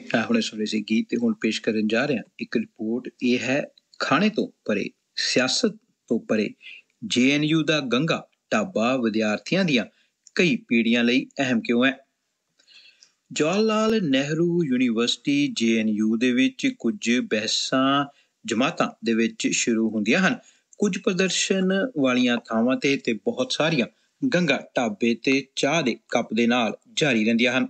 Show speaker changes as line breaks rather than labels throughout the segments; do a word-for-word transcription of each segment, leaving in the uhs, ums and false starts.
ਹੁਣੇ ਸੁਣੇ ਸੀ ਗੀਤ ਤੇ ਹੁਣ ਪੇਸ਼ ਕਰਨ ਜਾ ਰਿਹਾ ਇੱਕ ਰਿਪੋਰਟ। ਇਹ ਹੈ ਖਾਣੇ ਤੋਂ ਪਰੇ, ਸਿਆਸਤ ਤੋਂ ਪਰੇ ਜੇ ਐਨ ਯੂ ਦਾ ਗੰਗਾ ਢਾਬਾ ਵਿਦਿਆਰਥੀਆਂ ਦੀਆਂ ਕਈ ਪੀੜ੍ਹੀਆਂ ਲਈ ਅਹਿਮ ਕਿਉਂ ਹੈ। ਜਵਾਹਰ ਲਾਲ ਨਹਿਰੂ ਯੂਨੀਵਰਸਿਟੀ ਜੇ ਐਨ ਯੂ ਦੇ ਵਿੱਚ ਕੁਝ ਬਹਿਸਾਂ ਜਮਾਤਾਂ ਦੇ ਵਿੱਚ ਸ਼ੁਰੂ ਹੁੰਦੀਆਂ ਹਨ। ਕੁਝ ਪ੍ਰਦਰਸ਼ਨ ਵਾਲੀਆਂ ਥਾਵਾਂ ਤੇ ਤੇ ਬਹੁਤ ਸਾਰੀਆਂ ਗੰਗਾ ਢਾਬੇ ਤੇ ਚਾਹ ਦੇ ਕੱਪ ਦੇ ਨਾਲ ਜਾਰੀ ਰਹਿੰਦੀਆਂ ਹਨ।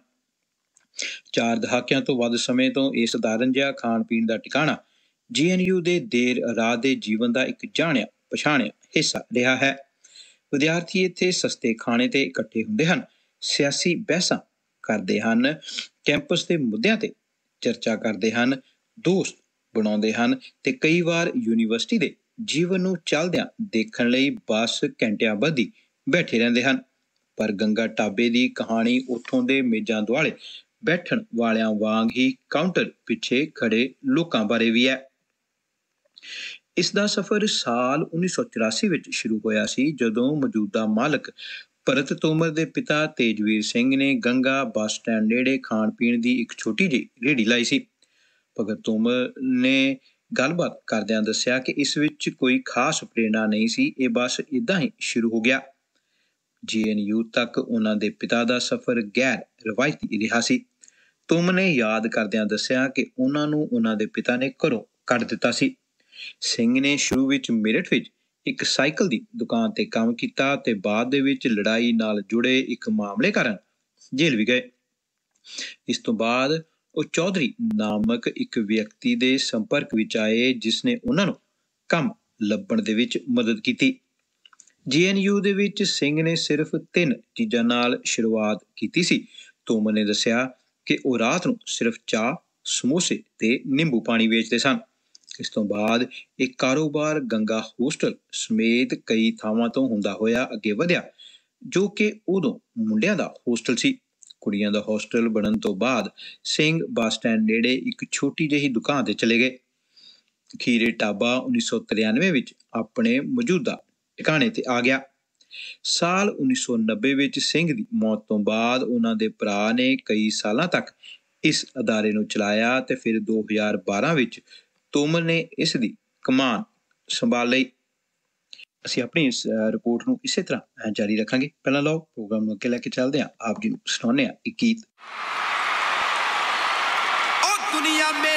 ਚਾਰ ਦਹਾਕਿਆਂ ਤੋਂ ਵੱਧ ਸਮੇਂ ਤੋਂ ਇਹ ਸਧਾਰਨ ਜਿਹਾ ਖਾਣ ਪੀਣ ਦਾ ਟਿਕਾਣਾ ਜੇ ਐਨ ਯੂ ਦੇ ਦੇਰ ਰਾਤ ਦੇ ਜੀਵਨ ਦਾ ਇੱਕ ਜਾਣਿਆ ਪਛਾਣਿਆ ਹਿੱਸਾ ਰਿਹਾ ਹੈ। ਵਿਦਿਆਰਥੀ ਇੱਥੇ ਸਸਤੇ ਖਾਣੇ ਤੇ ਇਕੱਠੇ ਹੁੰਦੇ ਹਨ, ਸਿਆਸੀ ਬਹਿਸਾਂ ਕਰਦੇ ਹਨ, ਕੈਂਪਸ ਦੇ ਮੁੱਦਿਆਂ ਤੇ ਚਰਚਾ ਕਰਦੇ ਹਨ, ਦੋਸਤ ਬਣਾਉਂਦੇ ਹਨ ਤੇ ਕਈ ਵਾਰ ਯੂਨੀਵਰਸਿਟੀ ਦੇ ਜੀਵਨ ਨੂੰ ਚੱਲਦਿਆਂ ਦੇਖਣ ਲਈ ਬੱਸ ਘੰਟਿਆਂ ਬੱਧੀ ਬੈਠੇ ਰਹਿੰਦੇ ਹਨ। ਪਰ ਗੰਗਾ ਢਾਬੇ ਦੀ ਕਹਾਣੀ ਉੱਥੋਂ ਦੇ ਮੇਜ਼ਾਂ ਦੁਆਲੇ ਬੈਠਣ ਵਾਲਿਆਂ ਵਾਂਗ ਹੀ ਕਾਊਂਟਰ ਪਿੱਛੇ ਖੜੇ ਲੋਕਾਂ ਬਾਰੇ ਵੀ ਹੈ। ਇਸ ਦਾ ਸਫ਼ਰ ਸਾਲ ਉੱਨੀ ਸੌ ਚੁਰਾਸੀ ਵਿੱਚ ਸ਼ੁਰੂ ਹੋਇਆ ਸੀ, ਜਦੋਂ ਮੌਜੂਦਾ ਮਾਲਕ ਭਰਤ ਤੋਮਰ ਦੇ ਪਿਤਾ ਤੇਜਵੀਰ ਸਿੰਘ ਨੇ ਗੰਗਾ ਬੱਸ ਸਟੈਂਡ ਨੇੜੇ ਖਾਣ ਪੀਣ ਦੀ ਇੱਕ ਛੋਟੀ ਜਿਹੀ ਰੇਹੜੀ ਲਾਈ ਸੀ। ਭਗਤ ਤੋਮਰ ਨੇ ਗੱਲਬਾਤ ਕਰਦਿਆਂ ਦੱਸਿਆ ਕਿ ਇਸ ਵਿੱਚ ਕੋਈ ਖਾਸ ਪ੍ਰੇਰਣਾ ਨਹੀਂ ਸੀ, ਇਹ ਬਸ ਇੱਦਾਂ ਹੀ ਸ਼ੁਰੂ ਹੋ ਗਿਆ। ਜੇ ਐਨ ਯੂ ਤੱਕ ਉਹਨਾਂ ਦੇ ਪਿਤਾ ਦਾ ਸਫ਼ਰ ਗੈਰ ਰਵਾਇਤੀ ਰਿਹਾ ਸੀ। ਤੋਮਰ ਨੇ ਯਾਦ ਕਰਦਿਆਂ ਦੱਸਿਆ ਕਿ ਉਹਨਾਂ ਨੂੰ ਉਹਨਾਂ ਦੇ ਪਿਤਾ ਨੇ ਘਰੋਂ ਕੱਢ ਦਿੱਤਾ ਸੀ। ਸਿੰਘ ਨੇ ਸ਼ੁਰੂ ਵਿੱਚ ਮੇਰਠ ਵਿੱਚ ਇੱਕ ਸਾਈਕਲ ਦੀ ਦੁਕਾਨ ਤੇ ਕੰਮ ਕੀਤਾ ਤੇ ਬਾਅਦ ਦੇ ਵਿੱਚ ਲੜਾਈ ਨਾਲ ਜੁੜੇ ਇੱਕ ਮਾਮਲੇ ਕਾਰਨ ਜੇਲ੍ਹ ਵੀ ਗਏ। ਇਸ ਤੋਂ ਬਾਅਦ ਉਹ ਚੌਧਰੀ ਨਾਮਕ ਇੱਕ ਵਿਅਕਤੀ ਦੇ ਸੰਪਰਕ ਵਿੱਚ ਆਏ, ਜਿਸ ਨੇ ਉਹਨਾਂ ਨੂੰ ਕੰਮ ਲੱਭਣ ਦੇ ਵਿੱਚ ਮਦਦ ਕੀਤੀ। ਜੇ ਐਨ ਯੂ ਦੇ ਵਿੱਚ ਸਿੰਘ ਨੇ ਸਿਰਫ ਤਿੰਨ ਚੀਜ਼ਾਂ ਨਾਲ ਸ਼ੁਰੂਆਤ ਕੀਤੀ ਸੀ। ਤੋਮਰ ਨੇ ਦੱਸਿਆ ਕਿ ਉਹ ਰਾਤ ਨੂੰ ਸਿਰਫ ਚਾਹ, ਸਮੋਸੇ ਤੇ ਨਿੰਬੂ ਪਾਣੀ ਵੇਚਦੇ ਸਨ। ਇਸ ਤੋਂ ਬਾਅਦ ਇਹ ਕਾਰੋਬਾਰ ਗੰਗਾ ਹੋਸਟਲ ਸਮੇਤ ਕਈ ਥਾਵਾਂ ਤੋਂ ਹੁੰਦਾ ਹੋਇਆ ਅੱਗੇ ਵਧਿਆ, ਜੋ ਕਿ ਉਦੋਂ ਮੁੰਡਿਆਂ ਦਾ ਹੋਸਟਲ ਸੀ। ਕੁੜੀਆਂ ਦਾ ਹੋਸਟਲ ਬਣਨ ਤੋਂ ਬਾਅਦ ਸਿੰਘ ਬੱਸ ਸਟੈਂਡ ਨੇੜੇ ਇੱਕ ਛੋਟੀ ਜਿਹੀ ਦੁਕਾਨ ਤੇ ਚਲੇ ਗਏ। ਅਖੀਰੇ ਢਾਬਾ ਉੱਨੀ ਸੌ ਤਰਿਆਨਵੇਂ ਵਿੱਚ ਆਪਣੇ ਮੌਜੂਦਾ ਟਿਕਾਣੇ ਤੇ ਆ ਗਿਆ। ਸਾਲ ਉੱਨੀ ਸੌ ਨੱਬੇ ਵਿੱਚ ਸਿੰਘ ਦੀ ਮੌਤ ਤੋਂ ਬਾਅਦ ਉਹਨਾਂ ਦੇ ਭਰਾ ਨੇ ਕਈ ਸਾਲਾਂ ਤੱਕ ਇਸ ਅਦਾਰੇ ਨੂੰ ਚਲਾਇਆ ਤੇ ਫਿਰ ਦੋ ਹਜ਼ਾਰ ਬਾਰਾਂ ਵਿੱਚ ਤੋਮਰ ਨੇ ਇਸ ਦੀ ਕਮਾਨ ਸੰਭਾਲ ਲਈ। ਅਸੀਂ ਆਪਣੀ ਇਸ ਰਿਪੋਰਟ ਨੂੰ ਇਸੇ ਤਰ੍ਹਾਂ ਜਾਰੀ ਰੱਖਾਂਗੇ। ਪਹਿਲਾਂ ਲਓ ਪ੍ਰੋਗਰਾਮ ਨੂੰ ਅੱਗੇ ਲੈ ਕੇ ਚੱਲਦੇ ਹਾਂ, ਆਪ ਜੀ ਨੂੰ ਸੁਣਾਉਂਦੇ ਹਾਂ ਇੱਕ ਗੀਤ।